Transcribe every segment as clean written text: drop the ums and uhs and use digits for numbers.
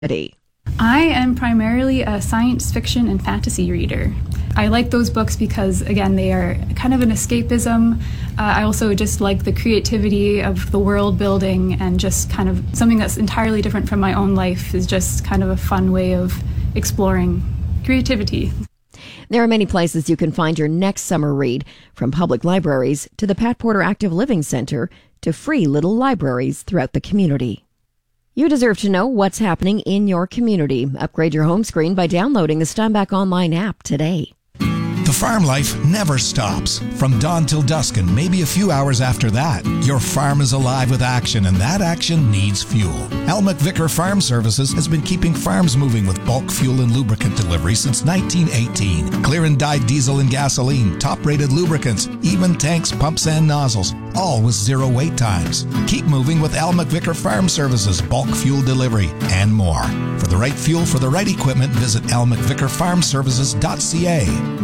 I am primarily a science fiction and fantasy reader. I like those books because, again, they are kind of an escapism. I also just like the creativity of the world building, and just kind of something that's entirely different from my own life is just kind of a fun way of exploring creativity. There are many places you can find your next summer read, from public libraries to the Pat Porter Active Living Center to free little libraries throughout the community. You deserve to know what's happening in your community. Upgrade your home screen by downloading the Steinbach Online app today. The farm life never stops. From dawn till dusk and maybe a few hours after that, your farm is alive with action, and that action needs fuel. Al McVicker Farm Services has been keeping farms moving with bulk fuel and lubricant delivery since 1918. Clear and dyed diesel and gasoline, top-rated lubricants, even tanks, pumps, and nozzles, all with zero wait times. Keep moving with Al McVicker Farm Services, bulk fuel delivery, and more. For the right fuel for the right equipment, visit almcvickerfarmservices.ca.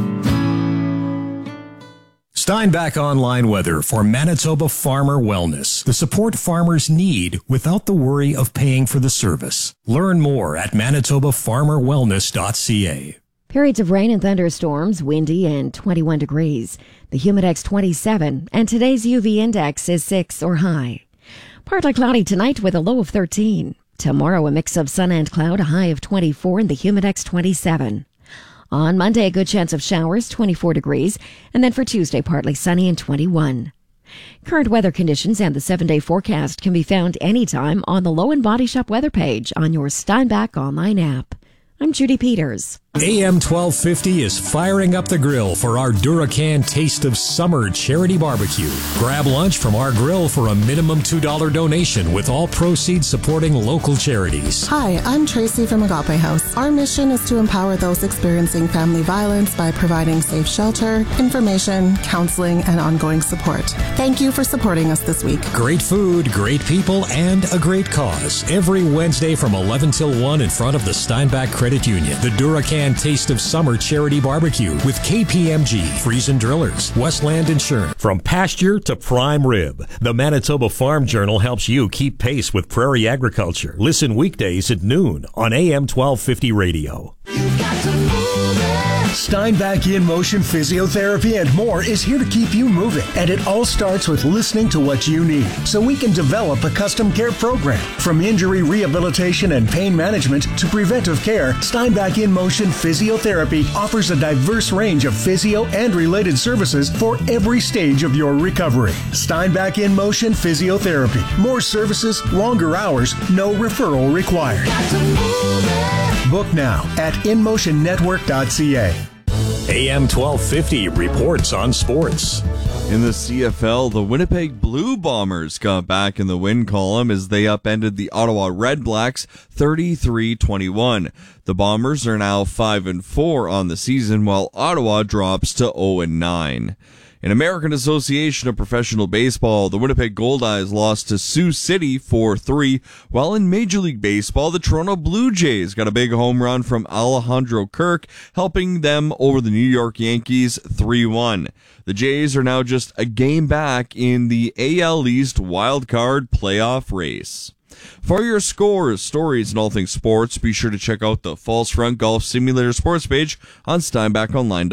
Steinbach Online weather for Manitoba Farmer Wellness. The support farmers need without the worry of paying for the service. Learn more at manitobafarmerwellness.ca. Periods of rain and thunderstorms, windy and 21 degrees. The Humidex 27, and today's UV index is 6 or high. Partly cloudy tonight with a low of 13. Tomorrow a mix of sun and cloud, a high of 24 and the Humidex 27. On Monday, a good chance of showers, 24 degrees, and then for Tuesday, partly sunny and 21. Current weather conditions and the 7-day forecast can be found anytime on the Low and Body Shop weather page on your Steinbach Online app. I'm Judy Peters. AM 1250 is firing up the grill for our Duracan Taste of Summer charity barbecue. Grab lunch from our grill for a minimum $2 donation, with all proceeds supporting local charities. Hi, I'm Tracy from Agape House. Our mission is to empower those experiencing family violence by providing safe shelter, information, counseling, and ongoing support. Thank you for supporting us this week. Great food, great people, and a great cause. Every Wednesday from 11 till 1 in front of the Steinbach Credit Union. The Duracan Taste of Summer charity barbecue with KPMG, Friesen Drillers, Westland Insurance. From pasture to prime rib, the Manitoba Farm Journal helps you keep pace with prairie agriculture. Listen weekdays at noon on AM 1250 radio. You've got to move it. Steinbach In Motion Physiotherapy and more is here to keep you moving. And it all starts with listening to what you need, so we can develop a custom care program. From injury rehabilitation and pain management to preventive care, Steinbach In Motion Physiotherapy offers a diverse range of physio and related services for every stage of your recovery. Steinbach In Motion Physiotherapy. More services, longer hours, no referral required. Book now at InMotionNetwork.ca. AM 1250 reports on sports. In the CFL, the Winnipeg Blue Bombers got back in the win column as they upended the Ottawa Red Blacks 33-21. The Bombers are now 5-4 on the season, while Ottawa drops to 0-9. In American Association of Professional Baseball, the Winnipeg Goldeyes lost to Sioux City 4-3, while in Major League Baseball, the Toronto Blue Jays got a big home run from Alejandro Kirk, helping them over the New York Yankees 3-1. The Jays are now just a game back in the AL East wildcard playoff race. For your scores, stories, and all things sports, be sure to check out the Falls Front Golf Simulator sports page on SteinbachOnline.com.